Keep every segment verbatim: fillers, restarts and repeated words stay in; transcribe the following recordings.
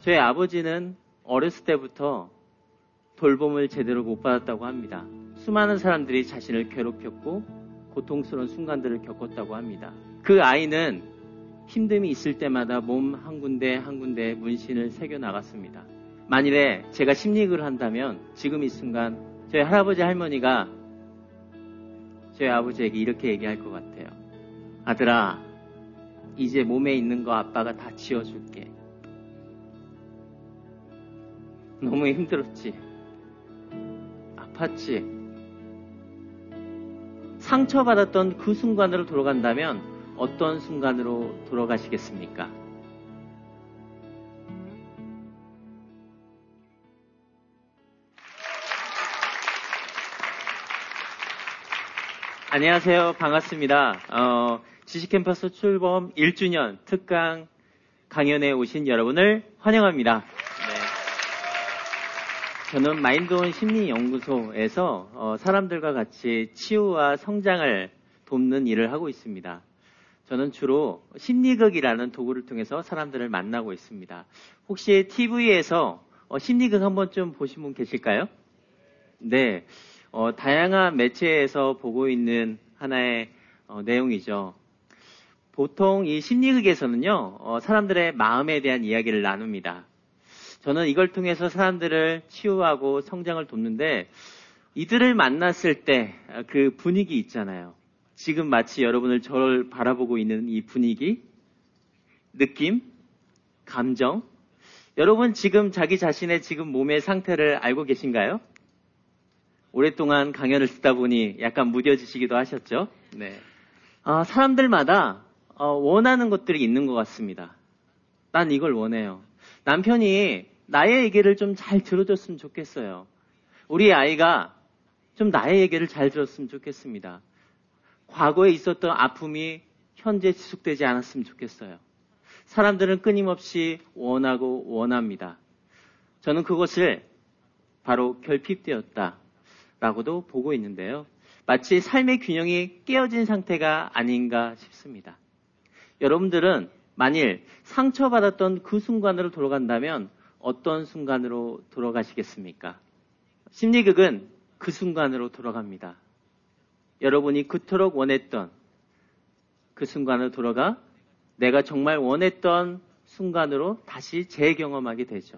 저희 아버지는 어렸을 때부터 돌봄을 제대로 못 받았다고 합니다. 수많은 사람들이 자신을 괴롭혔고 고통스러운 순간들을 겪었다고 합니다. 그 아이는 힘듦이 있을 때마다 몸 한 군데 한 군데 문신을 새겨 나갔습니다. 만일에 제가 심리학을 한다면 지금 이 순간 저희 할아버지 할머니가 저희 아버지에게 이렇게 얘기할 것 같아요. 아들아, 이제 몸에 있는 거 아빠가 다 지워줄게. 너무 힘들었지? 아팠지? 상처받았던 그 순간으로 돌아간다면 어떤 순간으로 돌아가시겠습니까? 안녕하세요. 반갑습니다. 어, 지식캠퍼스 출범 일 주년 특강 강연에 오신 여러분을 환영합니다. 네. 저는 마인드온 심리연구소에서 어, 사람들과 같이 치유와 성장을 돕는 일을 하고 있습니다. 저는 주로 심리극이라는 도구를 통해서 사람들을 만나고 있습니다. 혹시 티비에서 어, 심리극 한번 좀 보신 분 계실까요? 네. 어, 다양한 매체에서 보고 있는 하나의 어, 내용이죠. 보통 이 심리극에서는요, 어, 사람들의 마음에 대한 이야기를 나눕니다. 저는 이걸 통해서 사람들을 치유하고 성장을 돕는데, 이들을 만났을 때 그 분위기 있잖아요. 지금 마치 여러분을 저를 바라보고 있는 이 분위기, 느낌, 감정. 여러분 지금 자기 자신의 지금 몸의 상태를 알고 계신가요? 오랫동안 강연을 듣다 보니 약간 무뎌지시기도 하셨죠? 네. 아, 사람들마다 어, 원하는 것들이 있는 것 같습니다. 난 이걸 원해요. 남편이 나의 얘기를 좀 잘 들어줬으면 좋겠어요. 우리 아이가 좀 나의 얘기를 잘 들었으면 좋겠습니다. 과거에 있었던 아픔이 현재 지속되지 않았으면 좋겠어요. 사람들은 끊임없이 원하고 원합니다. 저는 그것을 바로 결핍되었다 라고도 보고 있는데요. 마치 삶의 균형이 깨어진 상태가 아닌가 싶습니다. 여러분들은 만일 상처받았던 그 순간으로 돌아간다면 어떤 순간으로 돌아가시겠습니까? 심리극은 그 순간으로 돌아갑니다. 여러분이 그토록 원했던 그 순간으로 돌아가 내가 정말 원했던 순간으로 다시 재경험하게 되죠.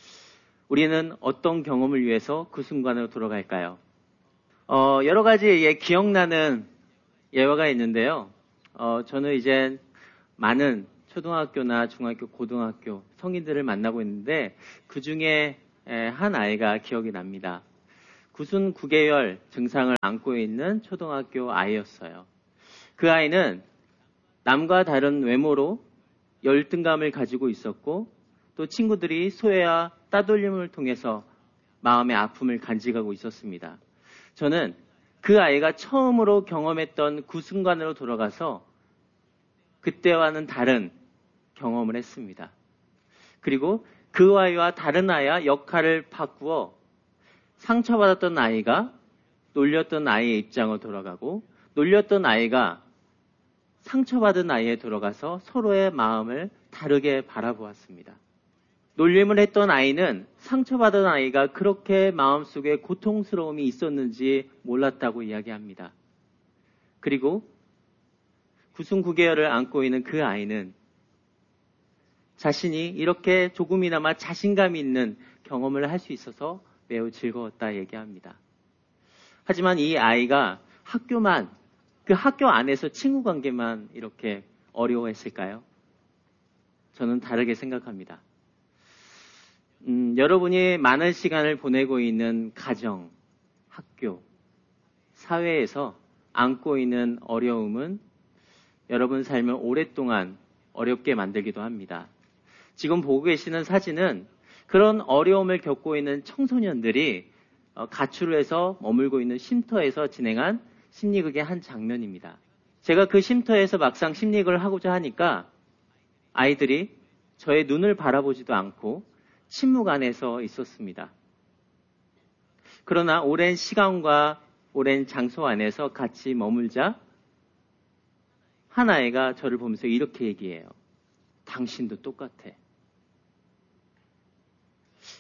우리는 어떤 경험을 위해서 그 순간으로 돌아갈까요? 어, 여러 가지 예, 기억나는 예화가 있는데요. 어, 저는 이제 많은 초등학교나 중학교, 고등학교 성인들을 만나고 있는데 그 중에 한 아이가 기억이 납니다. 구순 구개열 증상을 안고 있는 초등학교 아이였어요. 그 아이는 남과 다른 외모로 열등감을 가지고 있었고 또 친구들이 소외와 따돌림을 통해서 마음의 아픔을 간직하고 있었습니다. 저는 그 아이가 처음으로 경험했던 그 순간으로 돌아가서 그때와는 다른 경험을 했습니다. 그리고 그 아이와 다른 아이와 역할을 바꾸어 상처받았던 아이가 놀렸던 아이의 입장으로 돌아가고 놀렸던 아이가 상처받은 아이에 돌아가서 서로의 마음을 다르게 바라보았습니다. 놀림을 했던 아이는 상처받은 아이가 그렇게 마음속에 고통스러움이 있었는지 몰랐다고 이야기합니다. 그리고 구순구개열을 안고 있는 그 아이는 자신이 이렇게 조금이나마 자신감 있는 경험을 할 수 있어서 매우 즐거웠다 얘기합니다. 하지만 이 아이가 학교만, 그 학교 안에서 친구 관계만 이렇게 어려워했을까요? 저는 다르게 생각합니다. 음, 여러분이 많은 시간을 보내고 있는 가정, 학교, 사회에서 안고 있는 어려움은 여러분 삶을 오랫동안 어렵게 만들기도 합니다. 지금 보고 계시는 사진은 그런 어려움을 겪고 있는 청소년들이 가출을 해서 머물고 있는 쉼터에서 진행한 심리극의 한 장면입니다. 제가 그 쉼터에서 막상 심리극을 하고자 하니까 아이들이 저의 눈을 바라보지도 않고 침묵 안에서 있었습니다. 그러나 오랜 시간과 오랜 장소 안에서 같이 머물자 한 아이가 저를 보면서 이렇게 얘기해요. 당신도 똑같아.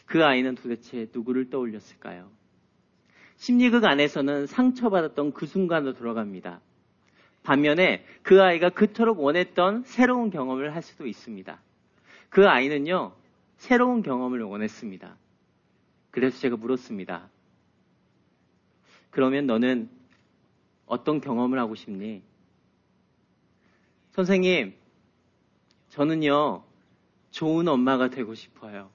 그 아이는 도대체 누구를 떠올렸을까요? 심리극 안에서는 상처받았던 그 순간으로 돌아갑니다. 반면에 그 아이가 그토록 원했던 새로운 경험을 할 수도 있습니다. 그 아이는요, 새로운 경험을 원했습니다. 그래서 제가 물었습니다. 그러면 너는 어떤 경험을 하고 싶니? 선생님, 저는요, 좋은 엄마가 되고 싶어요.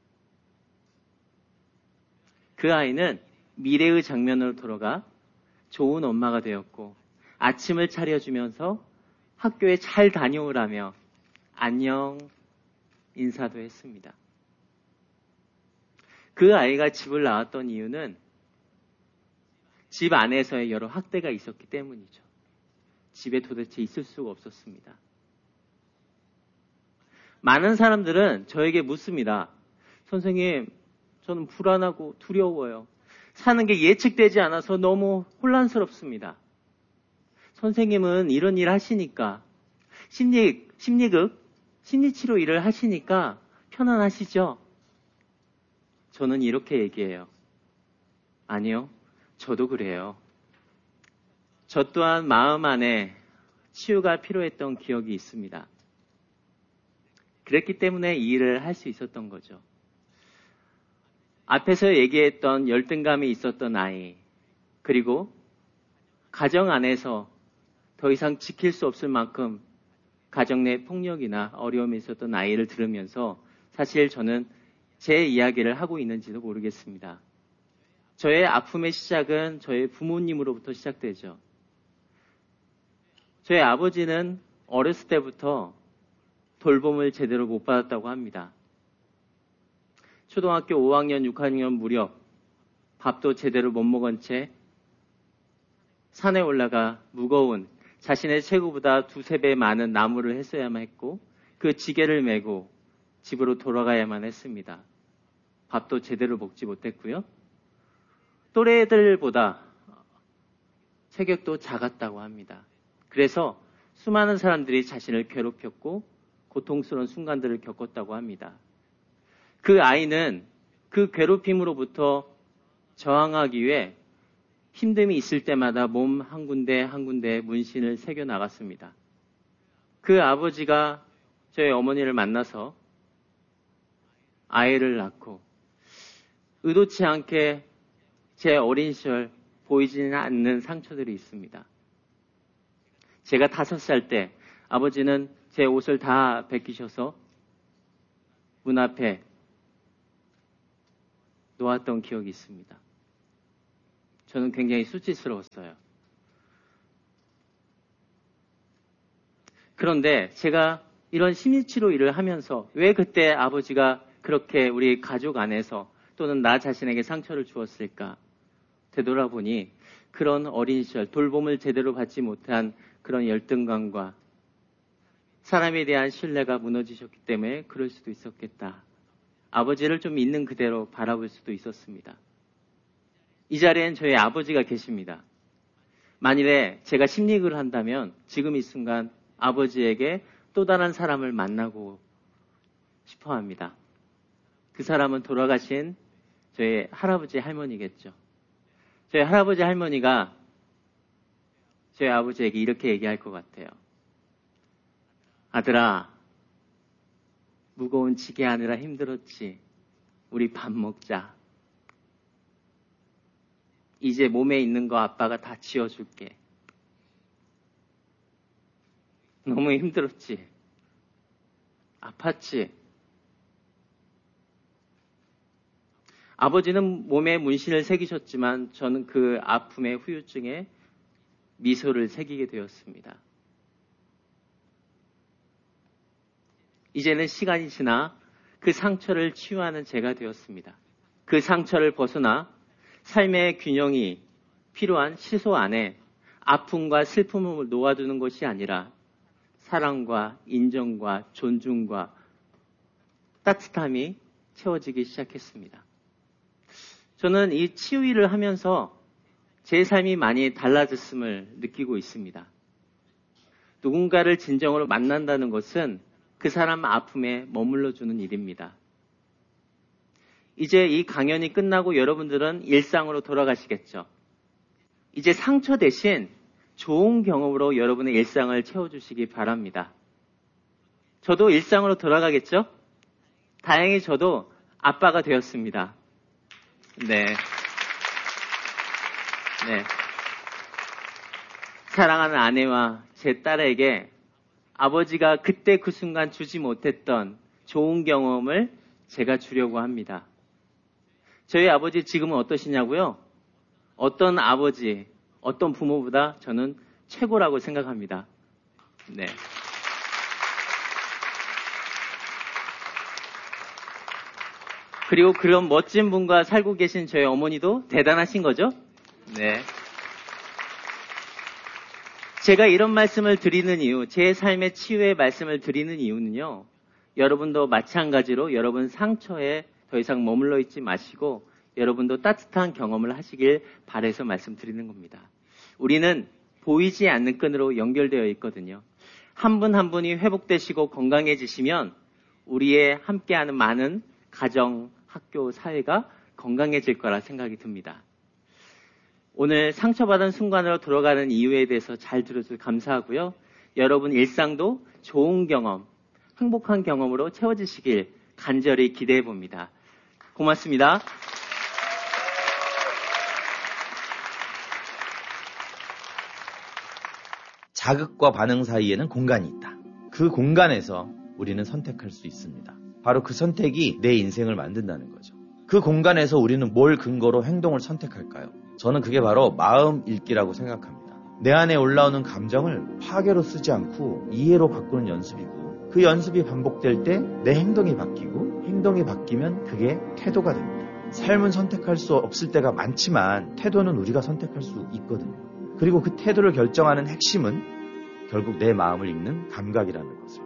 그 아이는 미래의 장면으로 돌아가 좋은 엄마가 되었고, 아침을 차려주면서 학교에 잘 다녀오라며 안녕 인사도 했습니다. 그 아이가 집을 나왔던 이유는 집 안에서의 여러 학대가 있었기 때문이죠. 집에 도대체 있을 수가 없었습니다. 많은 사람들은 저에게 묻습니다. 선생님, 저는 불안하고 두려워요. 사는 게 예측되지 않아서 너무 혼란스럽습니다. 선생님은 이런 일 하시니까, 심리, 심리극, 심리치료 일을 하시니까 편안하시죠? 저는 이렇게 얘기해요. 아니요, 저도 그래요. 저 또한 마음 안에 치유가 필요했던 기억이 있습니다. 그랬기 때문에 이 일을 할 수 있었던 거죠. 앞에서 얘기했던 열등감이 있었던 아이, 그리고 가정 안에서 더 이상 지킬 수 없을 만큼 가정 내 폭력이나 어려움이 있었던 아이를 들으면서 사실 저는 제 이야기를 하고 있는지도 모르겠습니다. 저의 아픔의 시작은 저의 부모님으로부터 시작되죠. 저의 아버지는 어렸을 때부터 돌봄을 제대로 못 받았다고 합니다. 초등학교 오 학년, 육 학년 무렵 밥도 제대로 못 먹은 채 산에 올라가 무거운 자신의 체구보다 두세 배 많은 나무를 했어야만 했고 그 지게를 메고 집으로 돌아가야만 했습니다. 밥도 제대로 먹지 못했고요. 또래들보다 체격도 작았다고 합니다. 그래서 수많은 사람들이 자신을 괴롭혔고 고통스러운 순간들을 겪었다고 합니다. 그 아이는 그 괴롭힘으로부터 저항하기 위해 힘듦이 있을 때마다 몸 한 군데 한 군데 문신을 새겨 나갔습니다. 그 아버지가 저희 어머니를 만나서 아이를 낳고 의도치 않게 제 어린 시절 보이지는 않는 상처들이 있습니다. 제가 다섯 살 때 아버지는 제 옷을 다 벗기셔서 문 앞에 놓았던 기억이 있습니다. 저는 굉장히 수치스러웠어요. 그런데 제가 이런 심리치료 일을 하면서 왜 그때 아버지가 그렇게 우리 가족 안에서 또는 나 자신에게 상처를 주었을까? 되돌아보니 그런 어린 시절 돌봄을 제대로 받지 못한 그런 열등감과 사람에 대한 신뢰가 무너지셨기 때문에 그럴 수도 있었겠다. 아버지를 좀 있는 그대로 바라볼 수도 있었습니다. 이 자리엔 저희 아버지가 계십니다. 만일에 제가 심리극을 한다면 지금 이 순간 아버지에게 또 다른 사람을 만나고 싶어 합니다. 그 사람은 돌아가신 저희 할아버지 할머니겠죠. 저희 할아버지 할머니가 저희 아버지에게 이렇게 얘기할 것 같아요. 아들아, 무거운 지게 하느라 힘들었지. 우리 밥 먹자. 이제 몸에 있는 거 아빠가 다 지워줄게. 너무 힘들었지. 아팠지. 아버지는 몸에 문신을 새기셨지만 저는 그 아픔의 후유증에 미소를 새기게 되었습니다. 이제는 시간이 지나 그 상처를 치유하는 제가 되었습니다. 그 상처를 벗어나 삶의 균형이 필요한 시소 안에 아픔과 슬픔을 놓아두는 것이 아니라 사랑과 인정과 존중과 따뜻함이 채워지기 시작했습니다. 저는 이 치유 일을 하면서 제 삶이 많이 달라졌음을 느끼고 있습니다. 누군가를 진정으로 만난다는 것은 그 사람 아픔에 머물러주는 일입니다. 이제 이 강연이 끝나고 여러분들은 일상으로 돌아가시겠죠. 이제 상처 대신 좋은 경험으로 여러분의 일상을 채워주시기 바랍니다. 저도 일상으로 돌아가겠죠? 다행히 저도 아빠가 되었습니다. 네. 네. 사랑하는 아내와 제 딸에게 아버지가 그때 그 순간 주지 못했던 좋은 경험을 제가 주려고 합니다. 저희 아버지 지금은 어떠시냐고요? 어떤 아버지, 어떤 부모보다 저는 최고라고 생각합니다. 네. 그리고 그런 멋진 분과 살고 계신 저희 어머니도 대단하신 거죠? 네. 제가 이런 말씀을 드리는 이유, 제 삶의 치유의 말씀을 드리는 이유는요. 여러분도 마찬가지로 여러분 상처에 더 이상 머물러 있지 마시고 여러분도 따뜻한 경험을 하시길 바라서 말씀드리는 겁니다. 우리는 보이지 않는 끈으로 연결되어 있거든요. 한 분 한 분이 회복되시고 건강해지시면 우리의 함께하는 많은 가정, 학교, 사회가 건강해질 거라 생각이 듭니다. 오늘 상처받은 순간으로 돌아가는 이유에 대해서 잘 들어줘서 감사하고요. 여러분 일상도 좋은 경험, 행복한 경험으로 채워지시길 간절히 기대해 봅니다. 고맙습니다. 자극과 반응 사이에는 공간이 있다. 그 공간에서 우리는 선택할 수 있습니다. 바로 그 선택이 내 인생을 만든다는 거죠. 그 공간에서 우리는 뭘 근거로 행동을 선택할까요? 저는 그게 바로 마음 읽기라고 생각합니다. 내 안에 올라오는 감정을 파괴로 쓰지 않고 이해로 바꾸는 연습이고 그 연습이 반복될 때 내 행동이 바뀌고 행동이 바뀌면 그게 태도가 됩니다. 삶은 선택할 수 없을 때가 많지만 태도는 우리가 선택할 수 있거든요. 그리고 그 태도를 결정하는 핵심은 결국 내 마음을 읽는 감각이라는 것을